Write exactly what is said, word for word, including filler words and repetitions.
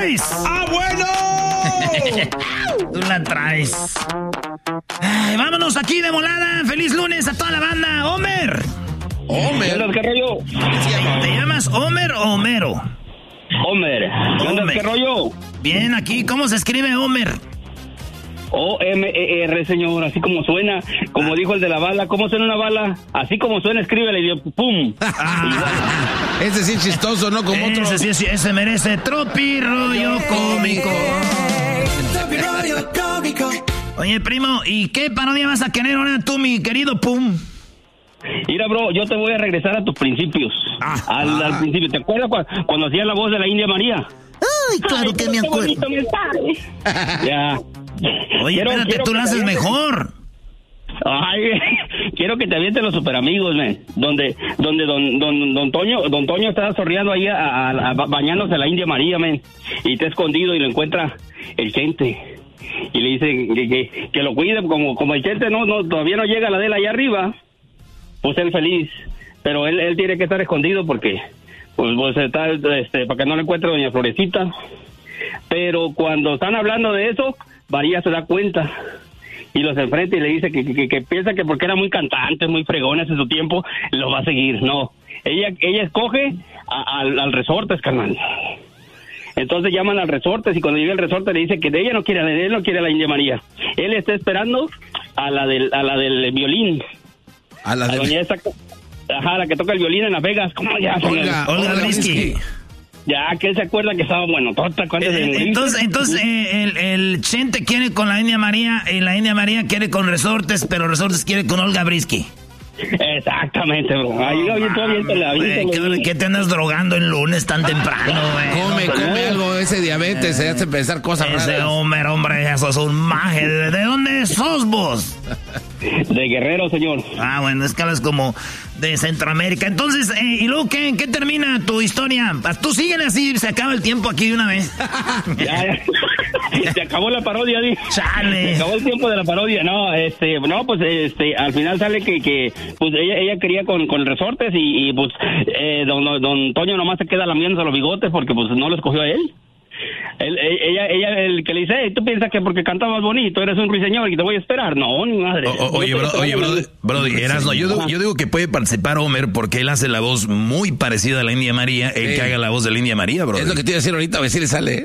traes. ¡Ah, bueno! Tú la traes. Ay, vámonos aquí de volada. Feliz lunes a toda la banda. Homer. Homer. ¿Qué rollo? ¿Te llamas Homer o Homero? Homer. ¿Qué rollo? Bien, aquí. ¿Cómo se escribe Homer? O M E R, señor, así como suena, como ah. dijo el de la bala. ¿Cómo suena una bala? Así como suena, escríbele y dio pum. Ah. Ese sí es chistoso, ¿no? Como ese otro. sí, sí, ese merece tropi rollo cómico. Tropi rollo cómico. Oye, primo, ¿y qué parodia vas a querer ahora tú, mi querido Pum? Mira, bro, yo te voy a regresar a tus principios. Ah, al, ah. al principio. ¿Te acuerdas cuando, cuando hacía la voz de la India María? Ay, claro Ay, que me acuerdo. Ya. Oye, quiero, espérate, quiero tú lo haces mejor. Ay, quiero que te avienten los super amigos, man. Donde, donde don, don, don Toño, don Toño está sorreando ahí a, a, a bañándose a la India María, man. Y está escondido y lo encuentra el Chente. Y le dice que, que, que lo cuide, como, como el Chente no, no, todavía no llega a la de él allá arriba, pues él feliz. Pero él, él tiene que estar escondido porque, pues, pues está, este, para que no lo encuentre doña Florecita. Pero cuando están hablando de eso, María se da cuenta y los enfrenta y le dice que, que, que piensa que porque era muy cantante, muy fregón hace su tiempo, lo va a seguir. No, ella ella escoge a, al, al Resortes, carnal. Entonces llaman al Resortes y cuando llega el Resortes le dice que de ella no quiere, de él no quiere a la India María. Él está esperando a la del, a la del violín. A la de... doña esa, ajá, la que toca el violín en Las Vegas. ¿Cómo ya? Olga, Olga Brisky. Ya, que él se acuerda que estaba bueno. Eh, entonces, entonces eh, el, el Chente quiere con la India María y la India María quiere con Resortes, pero Resortes quiere con Olga Brisky. Exactamente, bro. Ahí no, no, bien, te la, bien, ¿Qué, ¿Qué te andas drogando el lunes tan temprano, güey? Come, come algo, ese diabetes, se hace pensar cosas ese raras. Homer, hombre, eso es un maje. ¿De, ¿De dónde sos vos? De Guerrero, señor. Ah, bueno, es que hablas como de Centroamérica. Entonces, eh, ¿y luego qué, qué termina tu historia? Tú síguele así, se acaba el tiempo aquí de una vez. Ya, ya. Se acabó la parodia, di. Chale. Se acabó el tiempo de la parodia. No, este, no, pues, este, al final sale que, que pues, ella, ella quería con, con Resortes y, y pues, eh, don, don Toño nomás se queda lamiéndose los bigotes porque, pues, no lo escogió a él. Él, ella, ella, el que le dice, hey, tú piensas que porque cantabas bonito eres un ruiseñor y te voy a esperar. No, ni madre. O, o, oye, bro, oye, bro, bro, Erasmo, yo, digo, yo digo que puede participar Homer porque él hace la voz muy parecida a la India María, el sí. que haga la voz de la India María, bro. Es lo que te iba a decir ahorita, a ver si le sale.